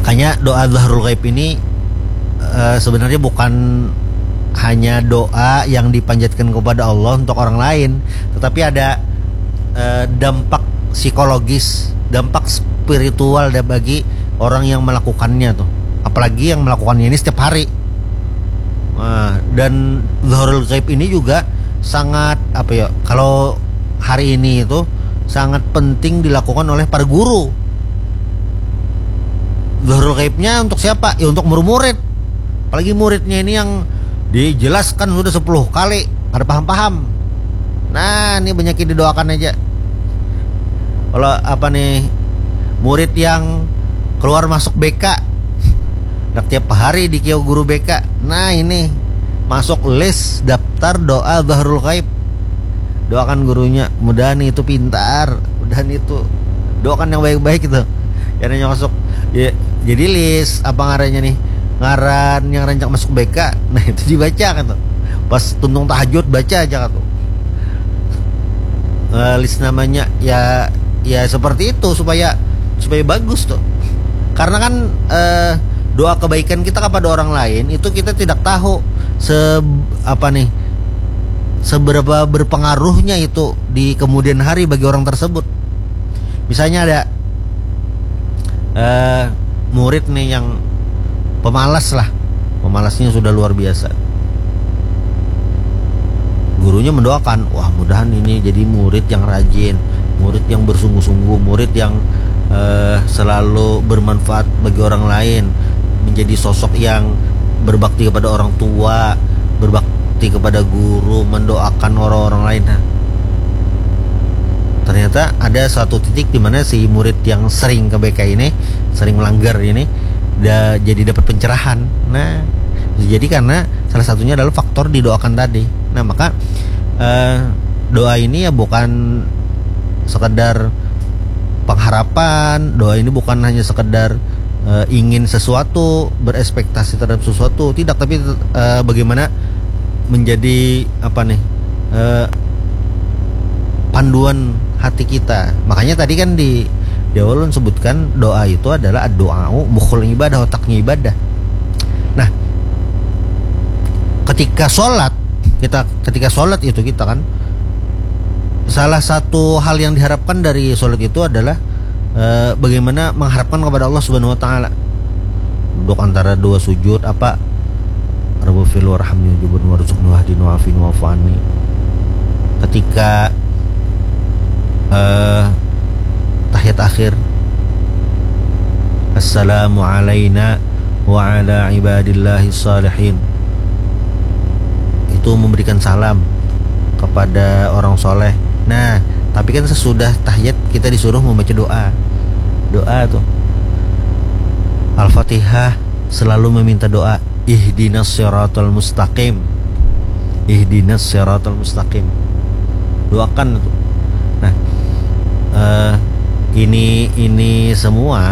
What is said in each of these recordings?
Makanya doa Dhahrul Ghaib ini sebenarnya bukan hanya doa yang dipanjatkan kepada Allah untuk orang lain, tetapi ada dampak psikologis, dampak spiritual bagi orang yang melakukannya tuh. Apalagi yang melakukannya ini setiap hari. Dan Dhahrul Ghaib ini juga sangat kalau hari ini itu sangat penting dilakukan oleh para guru. Dhahrul Ghaibnya untuk siapa? Ya untuk murid. Apalagi muridnya ini yang dijelaskan sudah 10 kali, ada paham-paham. Nah, ini banyakin didoakan aja. Kalau murid yang keluar masuk BK, tiap hari di kiau guru BK. Nah, ini masuk list daftar doa Dhahrul Ghaib. Doakan gurunya, mudahan itu pintar, mudahan itu. Doakan yang baik-baik itu. Yang masuk ya, jadi list ngarannya nih, ngaran yang rancak masuk BK. Nah, itu dibaca kan tuh. Pas tuntung tahajud baca aja kan tuh. List namanya ya seperti itu supaya bagus tuh. Karena kan doa kebaikan kita kepada orang lain itu kita tidak tahu seberapa berpengaruhnya itu di kemudian hari bagi orang tersebut. Misalnya ada murid nih yang pemalasnya sudah luar biasa. Gurunya mendoakan, wah mudahan ini jadi murid yang rajin, murid yang bersungguh-sungguh, murid yang selalu bermanfaat bagi orang lain, menjadi sosok yang berbakti kepada orang tua, berbakti kepada guru, mendoakan orang-orang lain. Nah, ternyata ada suatu titik di mana si murid yang sering ke BK ini, sering melanggar ini, jadi dapat pencerahan. Nah, jadi karena salah satunya adalah faktor didoakan tadi. Nah, maka doa ini ya bukan sekedar pengharapan, doa ini bukan hanya sekedar ingin sesuatu, berespektasi terhadap sesuatu, tidak, tapi bagaimana menjadi panduan hati kita. Makanya tadi kan di awal sebutkan doa itu adalah doa mukhul ibadah, otaknya ibadah. Nah, ketika sholat itu kita kan salah satu hal yang diharapkan dari sholat itu adalah bagaimana mengharapkan kepada Allah Subhanahu Wa Taala. Duduk antara dua sujud Rabbil warhamni wajibun warzuqni wahdini wa'afini wa'afani. Ketika tahiyat akhir, assalamu alaina wa ala ibadillahi salihin, itu memberikan salam kepada orang soleh. Nah, tapi kan sesudah tahiyat kita disuruh membaca doa tuh. Al-Fatihah selalu meminta doa, ihdinas siratal mustaqim, ihdinas siratal mustaqim. Doakan tuh. Nah, ini semua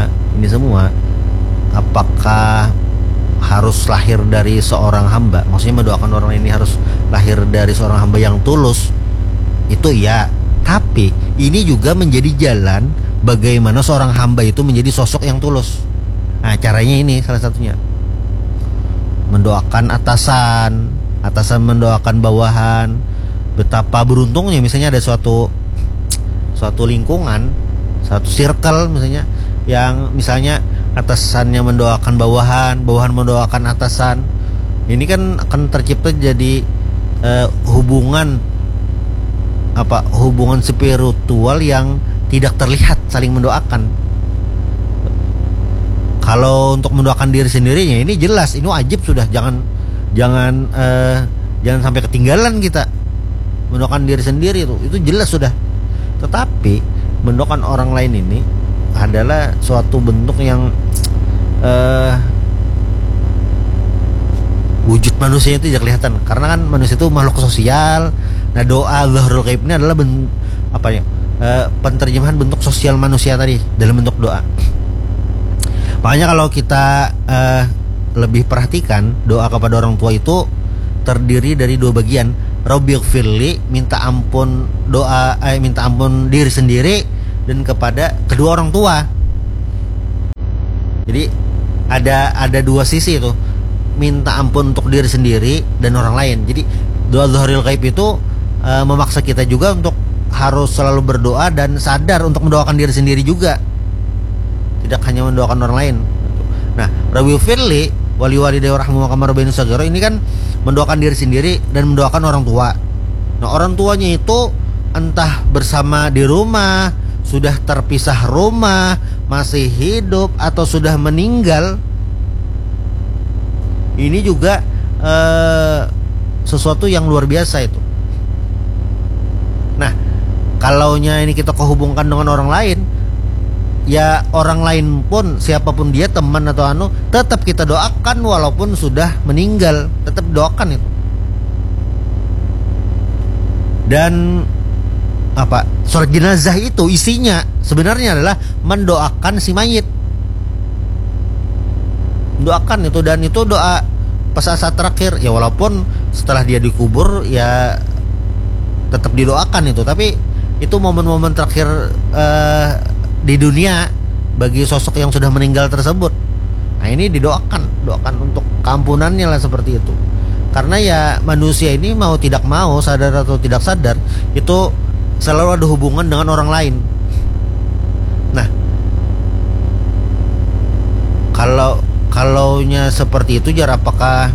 apakah harus lahir dari seorang hamba? Maksudnya mendoakan orang ini harus lahir dari seorang hamba yang tulus. Itu ya, tapi ini juga menjadi jalan bagaimana seorang hamba itu menjadi sosok yang tulus. Nah, caranya ini salah satunya mendoakan atasan mendoakan bawahan. Betapa beruntungnya misalnya ada suatu lingkungan, satu circle misalnya, yang misalnya atasannya mendoakan bawahan mendoakan atasan. Ini kan akan tercipta jadi hubungan spiritual yang tidak terlihat saling mendoakan. Kalau untuk mendoakan diri sendirinya ini jelas, ini wajib sudah, jangan sampai ketinggalan kita. Mendoakan diri sendiri itu jelas sudah. Tetapi mendoakan orang lain ini adalah suatu bentuk yang wujud manusia itu tidak kelihatan, karena kan manusia itu makhluk sosial. Nah, doa Dhahrul Ghaib ini adalah penterjemahan bentuk sosial manusia tadi dalam bentuk doa. Makanya kalau kita lebih perhatikan, doa kepada orang tua itu terdiri dari dua bagian. Rabbighfirli, minta ampun diri sendiri dan kepada kedua orang tua. Jadi ada dua sisi itu, minta ampun untuk diri sendiri dan orang lain. Jadi doa Dhahril Ghaib itu memaksa kita juga untuk harus selalu berdoa dan sadar untuk mendoakan diri sendiri juga, tidak hanya mendoakan orang lain. Nah, Rabi Firli wali-wali dewa rahmu kamar bainu sagaro ini kan mendoakan diri sendiri dan mendoakan orang tua. Nah, orang tuanya itu entah bersama di rumah, sudah terpisah rumah, masih hidup atau sudah meninggal. Ini juga sesuatu yang luar biasa itu. Nah, kalaunya ini kita kehubungkan dengan orang lain, ya orang lain pun siapapun dia, teman atau tetap kita doakan walaupun sudah meninggal, tetap doakan itu. Dan sholat jenazah itu isinya sebenarnya adalah mendoakan si mayit. Doakan itu, dan itu doa pas saat terakhir ya, walaupun setelah dia dikubur ya tetap didoakan itu, tapi itu momen-momen terakhir di dunia bagi sosok yang sudah meninggal tersebut. Nah, ini doakan untuk keampunannya lah, seperti itu. Karena ya manusia ini mau tidak mau, sadar atau tidak sadar, itu selalu ada hubungan dengan orang lain. Nah, kalaunya seperti itu, jar apakah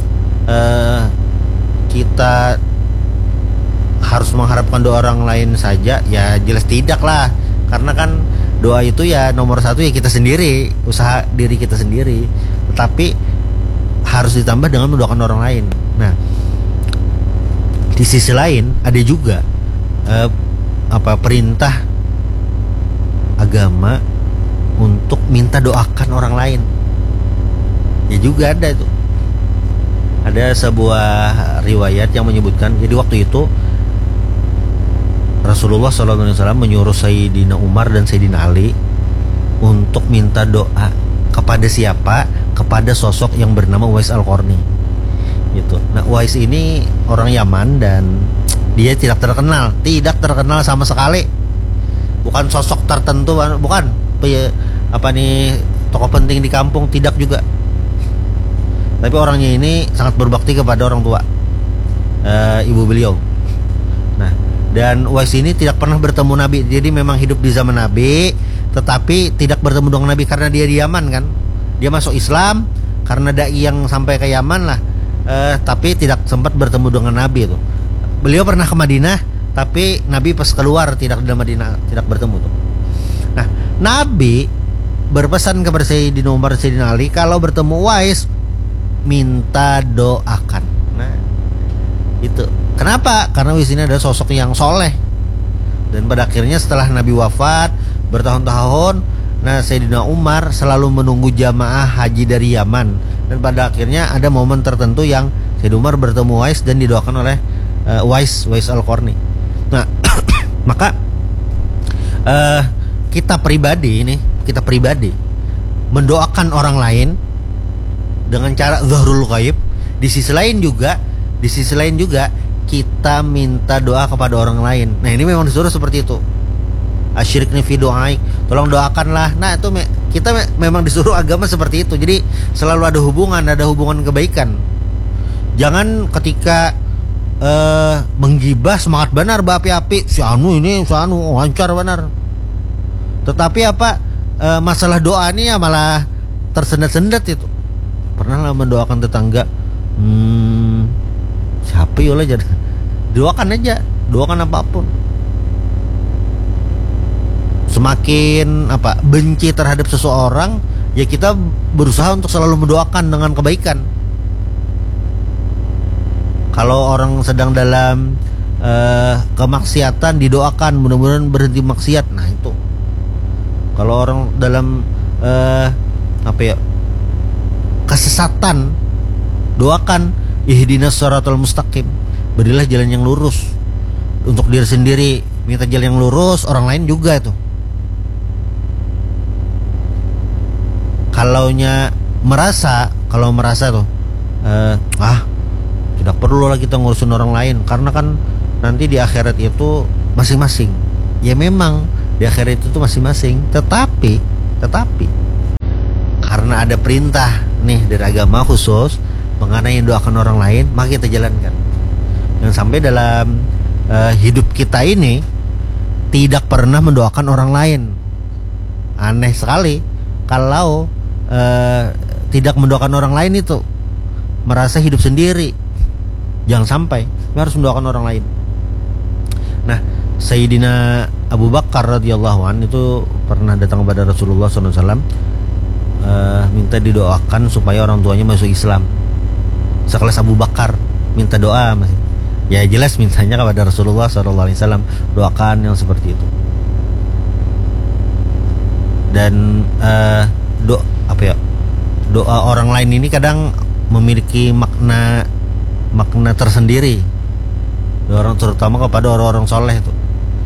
kita harus mengharapkan doa orang lain saja? Ya jelas tidak lah. Karena kan doa itu ya nomor satu ya kita sendiri, usaha diri kita sendiri. Tetapi harus ditambah dengan mendoakan orang lain. Nah, di sisi lain ada juga perintah agama untuk minta doakan orang lain. Ya juga ada itu. Ada sebuah riwayat yang menyebutkan, jadi waktu itu Rasulullah SAW menyuruh Sayyidina Umar dan Sayyidina Ali untuk minta doa kepada siapa? Kepada sosok yang bernama Uwais Al-Qarni gitu. Nah, Uwais ini orang Yaman dan dia tidak terkenal sama sekali. Bukan sosok tertentu, bukan tokoh penting di kampung, tidak juga. Tapi orangnya ini sangat berbakti kepada orang tua, ibu beliau. Nah, dan Uwais ini tidak pernah bertemu Nabi. Jadi memang hidup di zaman Nabi, tetapi tidak bertemu dengan Nabi karena dia di Yaman kan. Dia masuk Islam karena dai yang sampai ke Yaman lah, tapi tidak sempat bertemu dengan Nabi itu. Beliau pernah ke Madinah, tapi Nabi pas keluar tidak di Madinah, tidak bertemu tuh. Nah, Nabi berpesan kepada Sayyidina Umar dan Sayyidina Ali, kalau bertemu Uwais minta doakan. Nah, itu. Kenapa? Karena Uwais ini adalah sosok yang soleh. Dan pada akhirnya setelah Nabi wafat bertahun-tahun, nah Sayyidina Umar selalu menunggu jamaah haji dari Yaman. Dan pada akhirnya ada momen tertentu yang Sayyidina Umar bertemu Uwais dan didoakan oleh Uwais Al-Qarni. Nah, maka kita pribadi mendoakan orang lain dengan cara Dhahrul Ghaib. Di sisi lain juga kita minta doa kepada orang lain. Nah, ini memang disuruh seperti itu. Asyirikni fi doaik, tolong doakanlah. Nah, itu kita memang disuruh agama seperti itu. Jadi selalu ada hubungan kebaikan. Jangan ketika menggibah semangat benar berapi-api, si anu lancar benar. Tetapi masalah doa ini ya malah tersendat-sendat itu. Pernah lah mendoakan tetangga, siapa yolah jadi doakan apapun. Semakin benci terhadap seseorang, ya kita berusaha untuk selalu mendoakan dengan kebaikan. Kalau orang sedang dalam kemaksiatan, didoakan mudah-mudahan berhenti maksiat. Nah, itu. Kalau orang dalam kesesatan, doakan ihdinas shiratal mustaqim, berilah jalan yang lurus. Untuk diri sendiri minta jalan yang lurus, orang lain juga itu. Kalau merasa tuh tidak perlu lah kita ngurusin orang lain, karena kan nanti di akhirat itu masing-masing. Ya memang di akhirat itu masing-masing, tetapi karena karena ada perintah nih dari agama khusus mengenai doakan orang lain, maka kita jalankan. Dan sampai dalam hidup kita ini tidak pernah mendoakan orang lain. Aneh sekali kalau tidak mendoakan orang lain itu merasa hidup sendiri. Jangan sampai, harus mendoakan orang lain. Nah, Sayyidina Abu Bakar radhiyallahu an itu pernah datang kepada Rasulullah SAW, minta didoakan supaya orang tuanya masuk Islam. Sekelas Abu Bakar minta doa, ya jelas mintanya kepada Rasulullah SAW, doakan yang seperti itu. Dan doa orang lain ini kadang memiliki makna tersendiri, terutama kepada orang-orang soleh itu.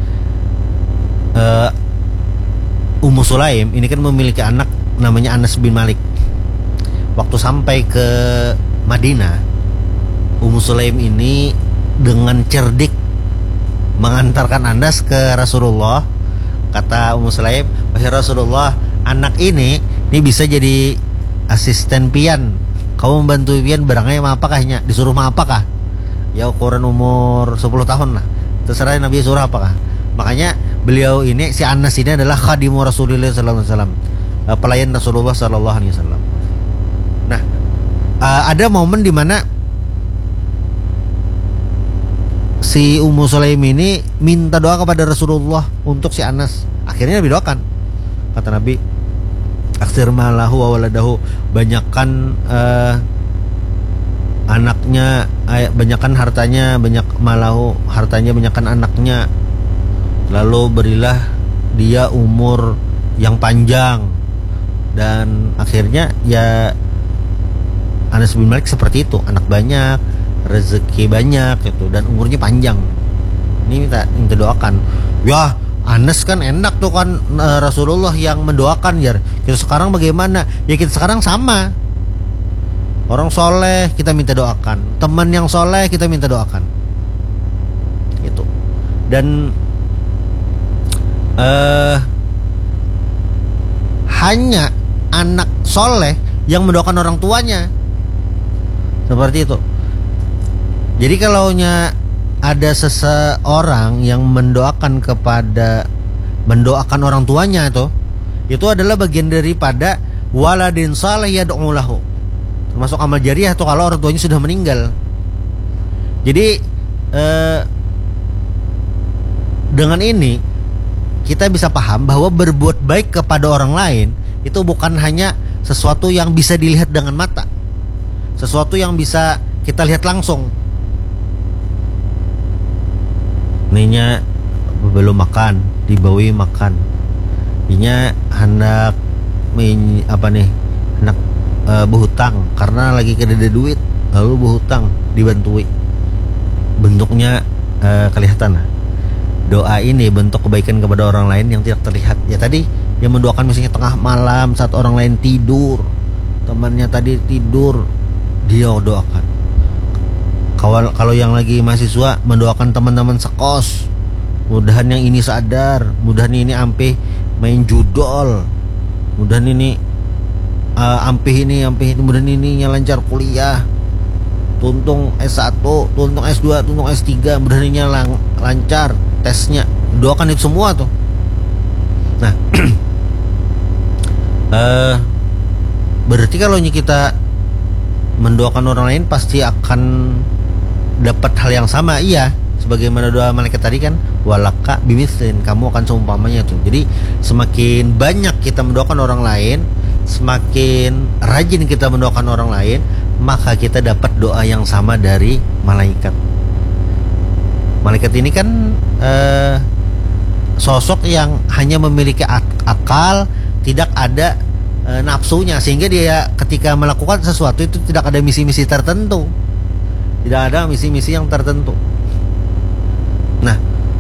Ummu Sulaim ini kan memiliki anak namanya Anas bin Malik. Waktu sampai ke Madinah, Ummu Sulaim ini dengan cerdik mengantarkan Anas ke Rasulullah. Kata Ummu Sulaim, wahai Rasulullah, anak ini bisa jadi asisten pian. Kamu membantu pian barangnya apakahnya? Disuruh apakah? Ya ukuran umur 10 tahun lah. Terserah Nabi suruh apakah. Makanya beliau ini, si Anas ini adalah khadimu Rasulullah sallallahu alaihi wasallam, pelayan Rasulullah sallallahu alaihi wasallam. Nah, ada momen di mana si Ummu Sulaim ini minta doa kepada Rasulullah untuk si Anas. Akhirnya Nabi doakan. Kata Nabi, aksir malahu wa waladahu, banyakkan anaknya, banyakkan hartanya, banyak malahu, hartanya, banyakkan anaknya. Lalu berilah dia umur yang panjang. Dan akhirnya ya Anas bin Malik seperti itu, anak banyak, rezeki banyak gitu, dan umurnya panjang. Ini minta doakan. Ya Anas kan enak tuh kan, Rasulullah yang mendoakan ya. Kita sekarang bagaimana? Ya kita sekarang sama. Orang soleh kita minta doakan, teman yang soleh kita minta doakan. Itu. Dan hanya anak soleh yang mendoakan orang tuanya. Seperti itu. Jadi kalaunya ada seseorang yang mendoakan orang tuanya itu adalah bagian daripada waladin salih yad'u lahu. Termasuk amal jariah tuh kalau orang tuanya sudah meninggal. Jadi dengan ini kita bisa paham bahwa berbuat baik kepada orang lain itu bukan hanya sesuatu yang bisa dilihat dengan mata, sesuatu yang bisa kita lihat langsung. Ninya belum makan, dibawi makan. Inya hendak hendak berhutang karena lagi kedede duit, lalu berhutang, dibantui. Bentuknya kelihatan lah. Doa ini bentuk kebaikan kepada orang lain yang tidak terlihat. Ya tadi dia mendoakan misalnya tengah malam saat orang lain tidur, temannya tadi tidur, dia doakan. Kalau yang lagi mahasiswa mendoakan teman-teman sekos, mudahan yang ini sadar, mudahan ini ampe main judol, mudahan ini ampe ini, mudahan ini lancar kuliah, tuntung S1, tuntung S2, tuntung S3, mudahan ini lancar tesnya. Doakan itu semua tuh. Nah, berarti kalau kita mendoakan orang lain pasti akan dapat hal yang sama. Iya, sebagaimana doa malaikat tadi kan, walaka bimithlin, kamu akan seumpamanya tuh. Jadi semakin banyak kita mendoakan orang lain, semakin rajin kita mendoakan orang lain, maka kita dapat doa yang sama dari malaikat. Malaikat ini kan sosok yang hanya memiliki akal, tidak ada nafsunya, sehingga dia ketika melakukan sesuatu itu tidak ada misi-misi tertentu, tidak ada misi-misi yang tertentu. Nah,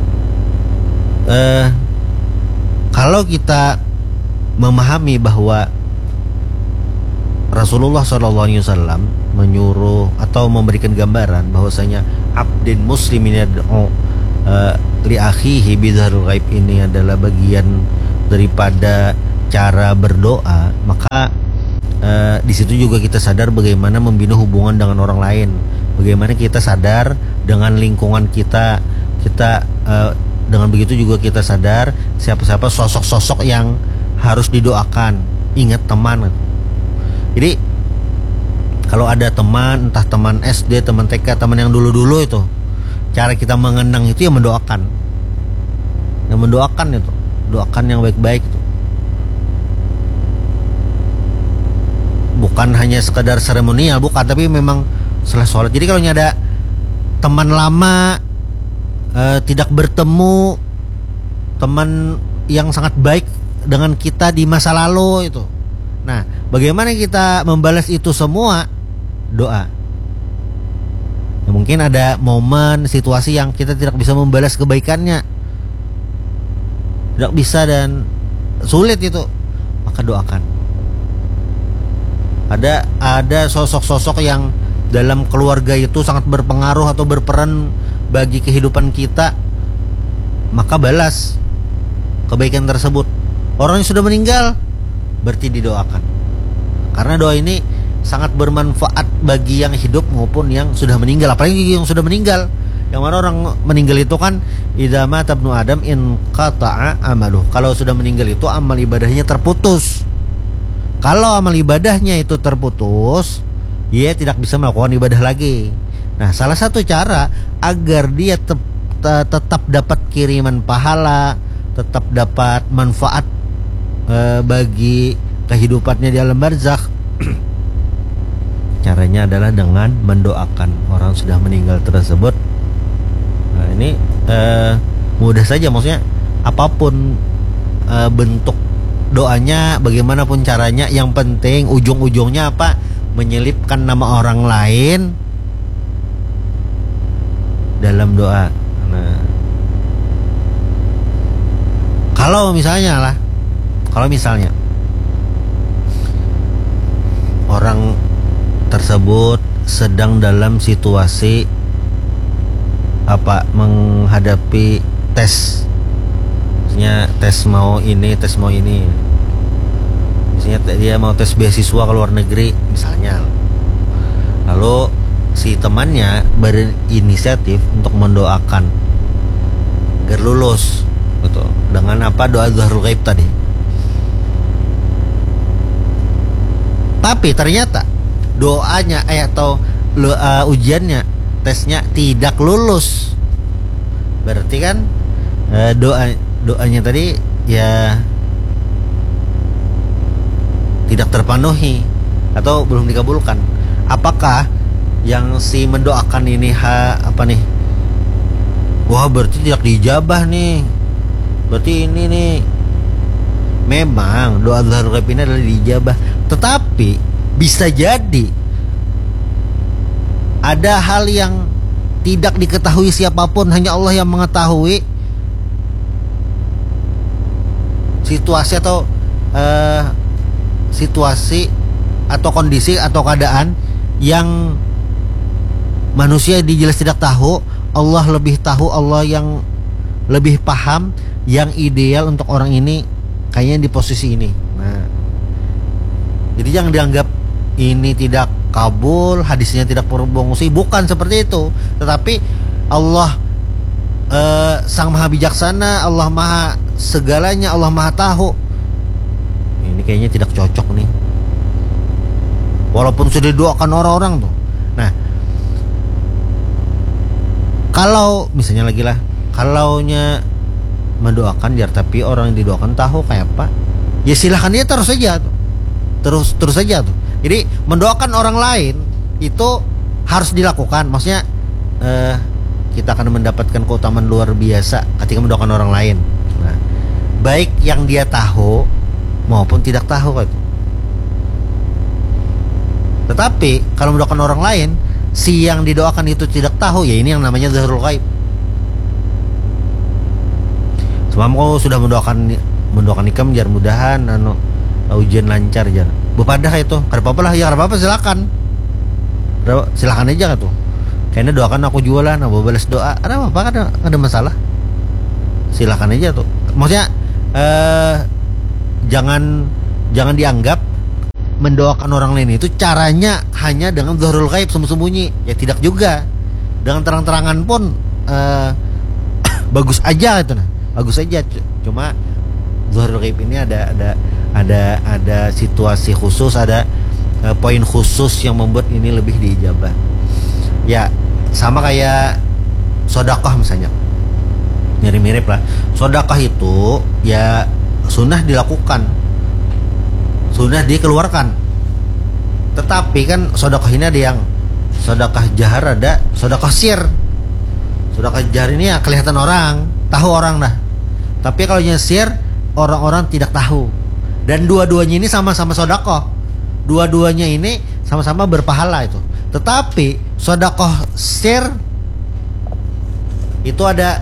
kalau kita memahami bahwa Rasulullah SAW menyuruh atau memberikan gambaran bahwasanya abdin muslimin yad'u li akhihi bidharul ghaib, ini adalah bagian daripada cara berdoa, maka di situ juga kita sadar bagaimana membina hubungan dengan orang lain, bagaimana kita sadar dengan lingkungan kita. Dengan begitu juga kita sadar siapa-siapa sosok-sosok yang harus didoakan. Ingat teman. Jadi kalau ada teman, entah teman SD, teman TK, teman yang dulu-dulu itu, cara kita mengenang itu ya mendoakan. Yang mendoakan itu, doakan yang baik-baik itu. Bukan hanya sekedar seremonial, bukan, tapi memang setelah sholat. Jadi kalau ada teman lama, tidak bertemu, teman yang sangat baik dengan kita di masa lalu itu, nah bagaimana kita membalas itu semua? Doa. Ya, mungkin ada momen, situasi yang kita tidak bisa membalas kebaikannya, tidak bisa dan sulit itu, maka doakan. Ada sosok-sosok yang dalam keluarga itu sangat berpengaruh atau berperan bagi kehidupan kita, maka balas kebaikan tersebut. Orang yang sudah meninggal berarti didoakan, karena doa ini sangat bermanfaat bagi yang hidup maupun yang sudah meninggal. Apalagi yang sudah meninggal, yang mana orang meninggal itu kan idza mata ibnu adam in qata'a amaluh. Kalau sudah meninggal itu amal ibadahnya terputus. Kalau amal ibadahnya itu terputus, dia tidak bisa melakukan ibadah lagi. Nah, salah satu cara agar dia tetap dapat kiriman pahala, tetap dapat manfaat bagi kehidupannya di alam barzakh, caranya adalah dengan mendoakan orang sudah meninggal tersebut. Nah, ini mudah saja, maksudnya apapun bentuk doanya, bagaimanapun caranya, yang penting ujung-ujungnya apa? Menyelipkan nama orang lain dalam doa. Nah, kalau misalnya orang tersebut sedang dalam situasi menghadapi tes, maksudnya tes mau ini, misalnya dia mau tes beasiswa ke luar negeri misalnya, lalu si temannya berinisiatif untuk mendoakan agar lulus, betul, dengan doa zahrul ghaib tadi. Tapi ternyata doanya atau ujiannya, tesnya tidak lulus, berarti kan doanya tadi ya tidak terpenuhi atau belum dikabulkan. Apakah yang si mendoakan ini wah berarti tidak dijabah nih, berarti ini nih, memang doa zahrul ghaib ini adalah dijabah, tetapi bisa jadi ada hal yang tidak diketahui siapapun, hanya Allah yang mengetahui situasi atau kondisi atau keadaan yang manusia jelas tidak tahu. Allah lebih tahu, Allah yang lebih paham yang ideal untuk orang ini kayaknya di posisi ini. Nah, jadi jangan dianggap ini tidak kabul, hadisnya tidak berfungsi, bukan seperti itu. Tetapi Allah Sang Maha Bijaksana, Allah Maha segalanya, Allah Maha tahu. Ini kayaknya tidak cocok nih, walaupun sudah didoakan orang-orang tuh. Nah, kalau misalnya kalaunya mendoakan tapi orang yang didoakan tahu kayak apa, ya silahkan dia terus saja tuh. Jadi mendoakan orang lain itu harus dilakukan, maksudnya kita akan mendapatkan keutamaan luar biasa ketika mendoakan orang lain. Nah, baik yang dia tahu maupun tidak tahu kan. Tetapi kalau mendoakan orang lain, si yang didoakan itu tidak tahu, ya ini yang namanya zahrul ghaib. Semamu sudah mendoakan ikam jar mudahan ujian lancar jar. Bupadah itu, kada apa-apa lah, ya kada apa-apa silakan aja tuh. Kayaknya doakan aku jualan, aku balas doa, ada apa-apa, ada masalah. Silakan aja tuh. Maksudnya jangan dianggap mendoakan orang lain itu caranya hanya dengan zuhrul ghaib, sembunyi-sembunyi? Ya tidak juga. Dengan terang-terangan pun bagus aja itu, nah. Bagus aja. Cuma zuhrul ghaib ini ada situasi khusus, ada poin khusus yang membuat ini lebih diijabah. Ya, sama kayak sedekah misalnya. Mirip-mirip lah. Sedekah itu ya sunnah dilakukan, sunnah dikeluarkan. Tetapi kan sedekah ini ada yang sedekah jahar, ada sedekah sir. Sedekah jahar ini ya kelihatan orang, tahu orang dah. Tapi kalau yang sir, orang-orang tidak tahu. Dan dua-duanya ini sama-sama sedekah. Dua-duanya ini sama-sama berpahala itu. Tetapi sedekah sir itu ada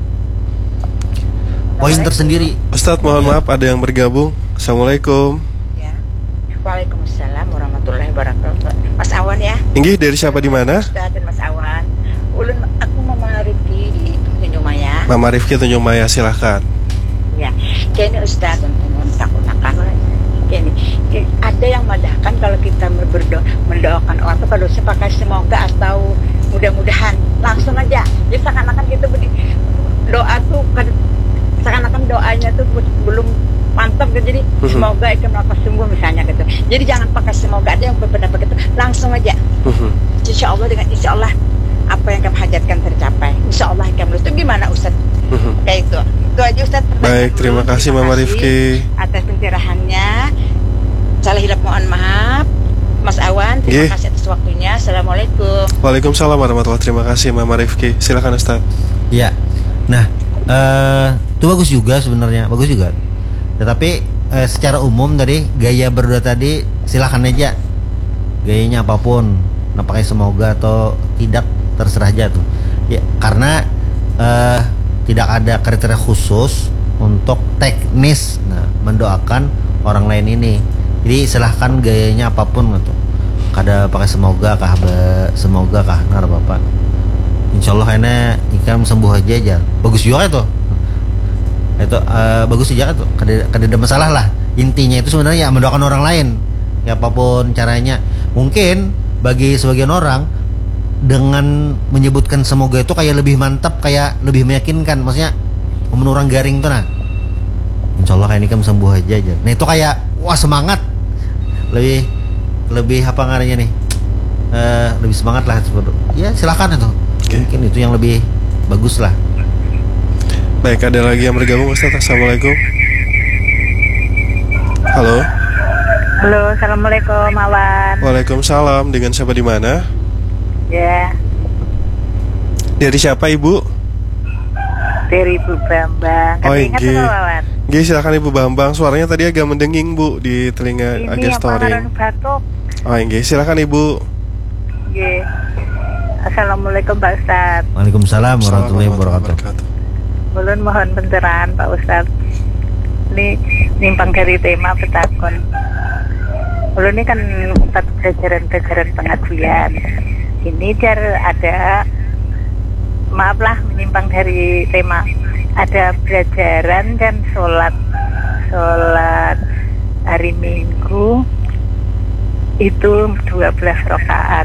poin tersendiri. Ustadz, mohon maaf ada yang bergabung. Assalamualaikum. Ya. Waalaikumsalam warahmatullahi wabarakatuh. Mas Awan ya. Inggih, dari siapa di mana? Ustadz dan Mas Awan. Ulun aku Mama Rifki di Tanjung Maya. Mama Rifki Tanjung Maya, silahkan. Ya. Kayaknya Ustadz takut-takut. Kayaknya ada yang madahkan kalau kita mendoakan orang itu kalau saya pakai semoga atau mudah-mudahan langsung aja. Jadi seakan-akan kita doa tuh seakan-akan doanya tuh belum mantap gitu. Jadi semoga itu melakukan sembuh misalnya gitu. Jadi jangan pakai semoga, ada yang berpendapat gitu, langsung aja. Insya Allah, dengan insya Allah apa yang kamu hajatkan tercapai. Insya Allah kamu itu gimana Ustaz? Kayak itu aja Ustaz. Baik, terima kasih Mama Rifki atas pencerahannya. Salah hilap mohon maaf. Mas Awan, terima kasih atas waktunya. Assalamualaikum. Waalaikumsalam warahmatullahi wabarakatuh. Terima kasih Mama Rifki. Silakan Ustaz. Ya. Nah, itu bagus juga sebenarnya, bagus juga. Tetapi secara umum tadi gaya berdoa tadi silakan aja. Gayanya apapun, nah pakai semoga atau tidak terserah aja tuh. Ya, karena tidak ada kriteria khusus untuk teknis mendoakan orang lain ini. Jadi silahkan gayanya apapun gitu. Kada pakai semoga kah, nah Bapak. Insyaallah kayaknya ikan sembuh aja. Bagus juga itu. Itu bagus juga itu. Kada ada masalah lah. Intinya itu sebenarnya mendoakan orang lain. Ya apapun caranya. Mungkin bagi sebagian orang dengan menyebutkan semoga itu kayak lebih mantap, kayak lebih meyakinkan. Maksudnya menurang garing tuh nah. Insyaallah kayak ini kan sembuh aja. Nah itu kayak wah semangat. Lebih apa ngaranya nih? Lebih semangat lah seperti. Ya silakan itu. Mungkin itu yang lebih bagus lah. Baik, ada lagi yang bergabung Ustaz. Assalamualaikum. Halo. Halo, assalamualaikum Awan. Waalaikumsalam. Dengan siapa di mana? Ya. Dari siapa Ibu? Dari Ibu Bambang. Oh Ingat iya. Awan? Nggih, silakan Ibu Bambang. Suaranya tadi agak mendenging Bu di telinga agak storing. Ini batuk. Oh nggih, silakan Ibu. Nggih. Assalamualaikum Pak Ustaz. Waalaikumsalam warahmatullahi wabarakatuh. Ulun mohon pencerahan Pak Ustaz. Ini nimpang dari tema petakon. Ulun ini kan empat pelajaran pengajian. Ini ada maaflah menyimpang dari tema. Ada pelajaran dan sholat hari Minggu itu 12 rakaat.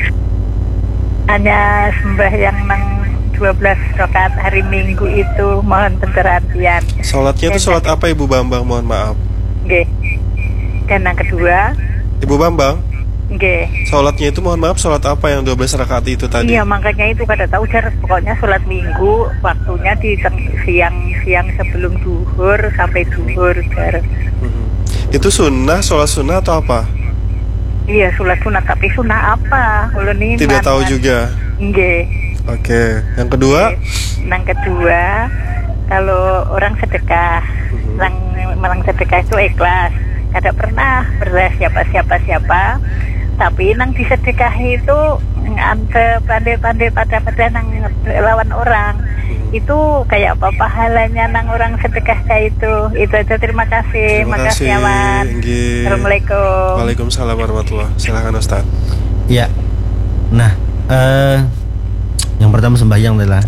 Hanya sembahyang nang 12 rakaat hari Minggu itu mohon pencerahan. Sholatnya itu sholat apa Ibu Bambang? Mohon maaf. Nggih. Dan yang kedua, Ibu Bambang, nggih. sholatnya itu mohon maaf sholat apa yang 12 rakaat itu tadi? Iya, makanya itu kada tahu jar. Pokoknya sholat Minggu waktunya di siang sebelum duhur sampai duhur jar. Itu sunnah, sholat sunnah atau apa? Iya, sholat sunat, tapi sunnah apa? Ulun ini tidak tahu juga. Nggih. Oke, yang kedua? Yang kedua, kalau orang sedekah, orang sedekah itu ikhlas. Kada pernah beras siapa, tapi nang disedekah itu pandai-pandai pada nang lawan orang. Itu kayak apa pahalanya nang orang sedekah kayak itu aja. Terima kasih. Makasih Awan. Assalamualaikum. Waalaikumsalam warahmatullahi wabarakatuh. Silakan Ustaz. Ya. Nah, yang pertama sembahyang adalah.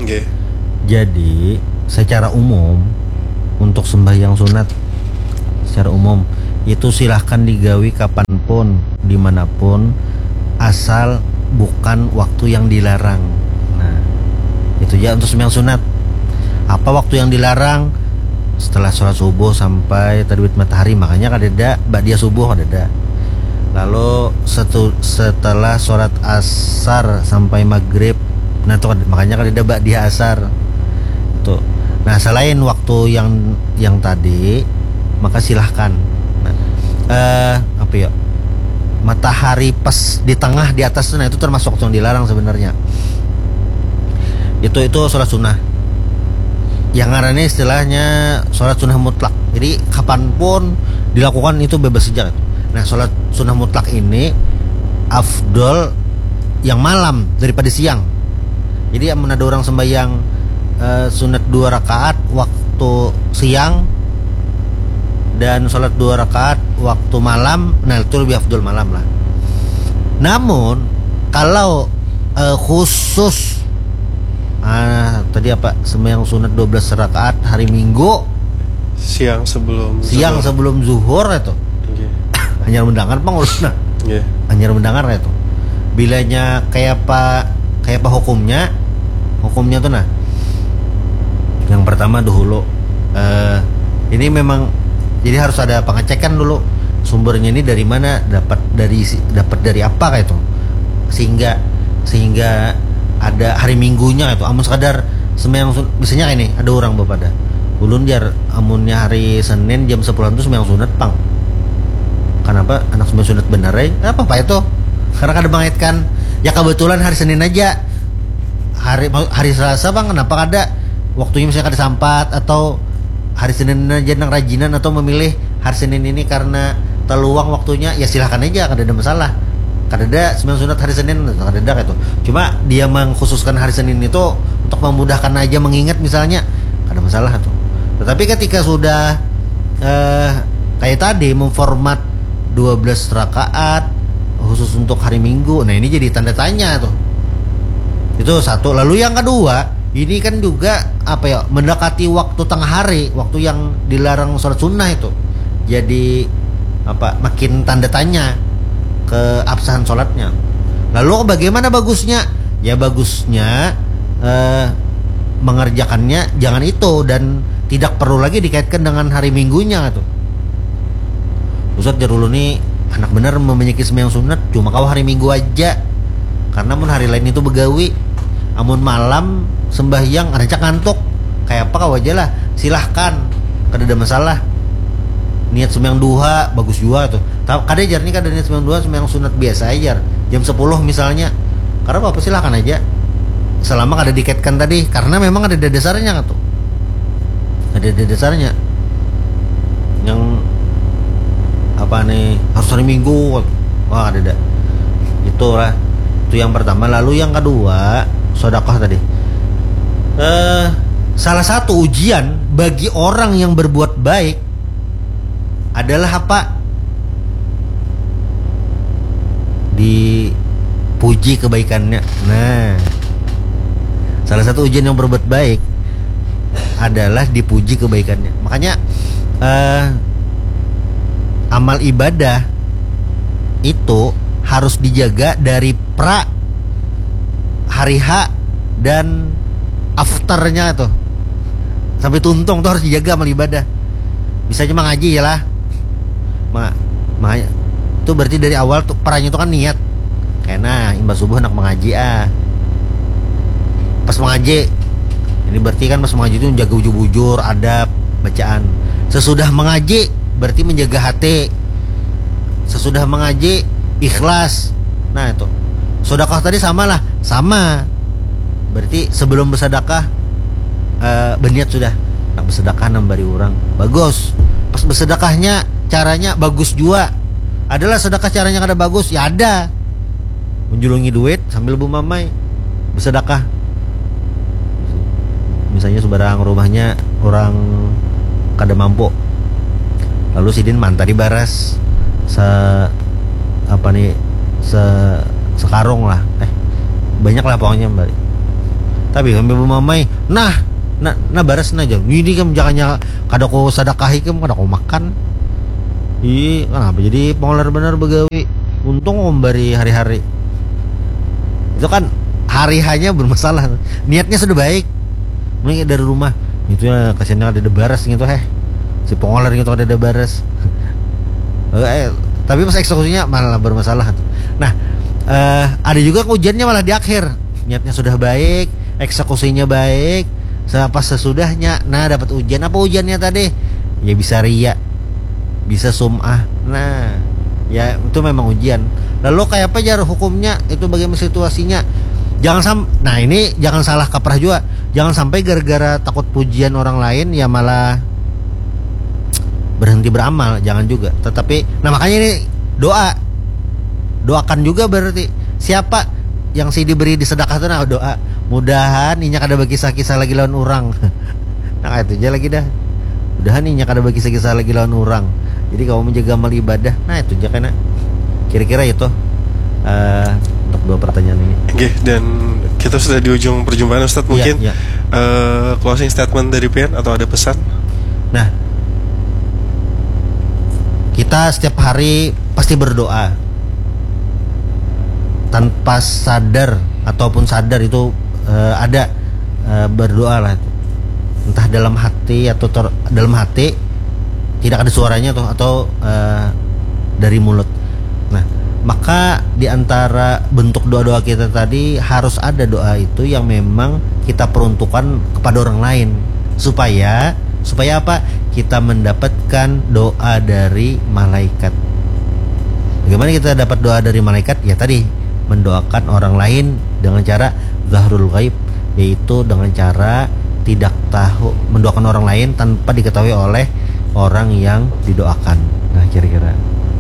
Jadi secara umum untuk sembahyang sunat secara umum itu silahkan digawi kapanpun, dimanapun, asal bukan waktu yang dilarang. Nah, itu ya untuk sembahyang sunat. Apa waktu yang dilarang? Setelah sholat subuh sampai terbit matahari, makanya kadeda ba'diyah subuh kadeda. Lalu setelah sholat asar sampai maghrib, nah itu makanya kadeda ba'diyah asar. Itu. Nah, selain waktu yang tadi, maka silahkan. Nah, apa ya? Matahari pas di tengah di atas, nah itu termasuk waktu yang dilarang sebenarnya. Itu sholat sunnah. Yang ngarannya istilahnya sholat sunnah mutlak. Jadi kapanpun dilakukan itu bebas sejak. Nah, sholat sunnah mutlak ini afdol yang malam daripada siang. Jadi amun ada orang sembahyang sunat 2 rakaat waktu siang dan sholat 2 rakaat waktu malam, nah itu lebih afdol malam lah. Namun kalau khusus tadi apa, sembahyang sunat 12 rakaat hari Minggu Siang sebelum zuhur itu. Okay. Hanya mendengar pengurusna. Yeah. Hanya mendengar itu. Bilanya kayak apa hukumnya tuh nah. Yang pertama dahulu ini memang jadi harus ada pengecekan dulu sumbernya ini dari mana, dapat dari apa kayak itu, sehingga ada hari minggunya itu. Amun sekadar sembahyang biasanya ini ada orang bapak dah ulun jar amunnya hari Senin jam 10 itu sembahyang sunat pang. Kenapa anak sembahyang sunat benar apa itu? Karena kada mengaitkan ya kebetulan hari Senin aja. Hari Selasa bang kenapa kada waktunya misalnya kada sampat, atau hari Senin aja nang rajinan, atau memilih hari Senin ini karena terluang waktunya, ya silahkan aja, kada ada masalah. Kada ada sembahyang sunat hari Senin, kada ada gitu. Cuma dia mengkhususkan hari Senin itu untuk memudahkan aja mengingat misalnya, kada masalah tuh. Tetapi ketika sudah kayak tadi memformat 12 rakaat khusus untuk hari Minggu, nah ini jadi tanda tanya tuh. Itu satu. Lalu yang kedua, ini kan juga apa ya, mendekati waktu tengah hari, waktu yang dilarang sholat sunnah itu. Jadi apa, makin tanda tanya keabsahan sholatnya. Lalu bagaimana bagusnya? Ya bagusnya mengerjakannya jangan itu, dan tidak perlu lagi dikaitkan dengan hari Minggunya tuh. Ustaz jarulu nih anak bener memenyaki sembahyang sunat cuma kau hari Minggu aja, karena mun hari lain itu begawi. Amun malam sembahyang ada ngantuk kayak apa kau aja lah, silahkan, kada ada masalah. Niat sembahyang duha bagus juga tuh. Kada jar nih, kada niat sembahyang duha, sembahyang sunat biasa aja jam 10 misalnya, karena apa silahkan aja selama kada dikaitkan tadi, karena memang ada dasarnya tuh, ada dasarnya yang apa nih harus hari Minggu. Wah ada itulah. Itu yang pertama. Lalu yang kedua, sedekah tadi. Salah satu ujian bagi orang yang berbuat baik adalah apa? Dipuji kebaikannya. Nah, salah satu ujian yang berbuat baik adalah dipuji kebaikannya. Makanya amal ibadah itu harus dijaga dari hari H dan afternya tuh, sampai tuntung tuh harus dijaga amal ibadah. Bisa cuma ngaji ya lah, itu berarti dari awal tuh perannya itu kan niat. Karena imbas subuh anak mengaji pas mengaji ini berarti kan pas mengaji itu menjaga bujur adab bacaan. Sesudah mengaji berarti menjaga hati. Sesudah mengaji ikhlas. Nah itu sedekah tadi sama berarti sebelum bersedekah berniat sudah nak bersedekah nambari orang bagus. Pas bersedekahnya caranya bagus juga. Adalah sedekah caranya kada bagus ya ada menjulungi duit sambil bumamai bersedekah. Misalnya sebarang rumahnya orang kada mampu, lalu sidin mantari baras sekarung lah, banyak lah pokoknya mbak. Tapi sambil bumamai nah baras aja ini kan jangannya kada ko sedekahi kam kada ko makan. Ih, kenapa jadi pengoler bener begawi? Untung ngombari hari-hari. Itu kan hari hanya bermasalah. Niatnya sudah baik. Mending dari rumah. Itu ya kasihannya ada debaras gitu si pengoler gitu ada debaras. Tapi pas eksekusinya malah bermasalah. Nah, ada juga ujiannya malah di akhir. Niatnya sudah baik, eksekusinya baik, pas sesudahnya, nah dapat ujian. Apa ujiannya tadi? Ya bisa ria, bisa sum'ah. Nah, ya itu memang ujian. Lalu kayak apa jar hukumnya? Itu bagaimana situasinya? Nah ini jangan salah kaprah juga. Jangan sampai gara-gara takut pujian orang lain ya malah berhenti beramal. Jangan juga. Tetapi, nah makanya ini doakan juga berarti. Siapa yang diberi di sedekah itu nah doa. Mudahan inya kada bagi kisah-kisah lagi lawan orang. Nah itu aja lagi dah. Mudahan inya kada bagi kisah-kisah lagi lawan orang. Jadi kamu menjaga amal ibadah. Nah itu aja kena. Kira-kira itu untuk dua pertanyaan ini. Oke, dan kita sudah di ujung perjumpaan Ustadz. Mungkin closing statement dari Pian atau ada pesan? Nah, kita setiap hari pasti berdoa tanpa sadar ataupun sadar itu ada berdoa lah, entah dalam hati atau dalam hati tidak ada suaranya atau dari mulut. Nah, maka di antara bentuk doa-doa kita tadi harus ada doa itu yang memang kita peruntukkan kepada orang lain supaya apa? Kita mendapatkan doa dari malaikat. Bagaimana kita dapat doa dari malaikat? Ya tadi mendoakan orang lain dengan cara zahrul ghaib, yaitu dengan cara tidak tahu, mendoakan orang lain tanpa diketahui oleh orang yang didoakan. Nah kira-kira.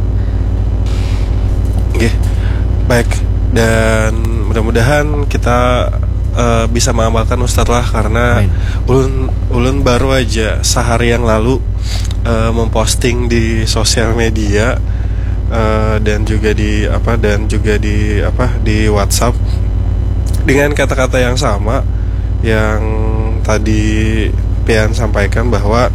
Oke, baik. Dan mudah-mudahan kita bisa mengamalkan Ustadz lah, karena ulun baru aja sehari yang lalu memposting di sosial media dan juga di WhatsApp dengan kata-kata yang sama yang tadi Pian sampaikan, bahwa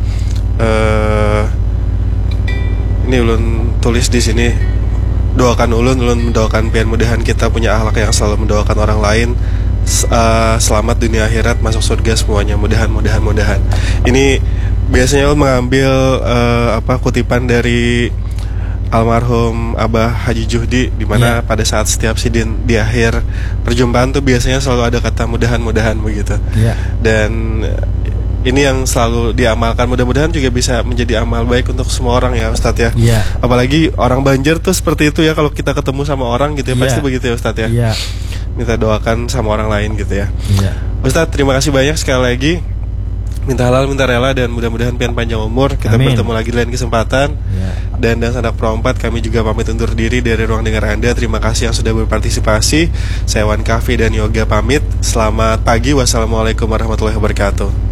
ini ulun tulis di sini, doakan ulun mendoakan Pian, mudahan kita punya akhlak yang selalu mendoakan orang lain, selamat dunia akhirat, masuk surga semuanya, mudahan. Ini biasanya ulun mengambil kutipan dari almarhum Abah Haji Juhdi, di mana pada saat setiap sidin di akhir perjumpaan tuh biasanya selalu ada kata mudahan begitu. Dan ini yang selalu diamalkan, mudah-mudahan juga bisa menjadi amal baik untuk semua orang ya Ustadz ya. Apalagi orang Banjar tuh seperti itu ya, kalau kita ketemu sama orang gitu ya pasti begitu ya Ustadz ya. Minta doakan sama orang lain gitu ya. Ustadz, terima kasih banyak sekali lagi. Minta halal, minta rela, dan mudah-mudahan Pian panjang umur. Kita bertemu lagi di lain kesempatan. Dan Sanak Pro 4, kami juga pamit undur diri dari ruang dengar Anda. Terima kasih yang sudah berpartisipasi. Saya Wan Kafi dan Yoga pamit. Selamat pagi. Wassalamualaikum warahmatullahi wabarakatuh.